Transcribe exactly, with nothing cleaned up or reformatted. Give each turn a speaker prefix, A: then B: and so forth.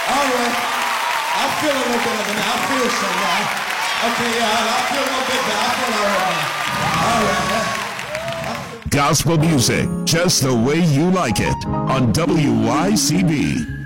A: All right. I feel a little better now. I feel some now. Okay, yeah, I feel a little bit better. I feel all right now. All right.
B: Gospel music, just the way you like it, on W Y C B.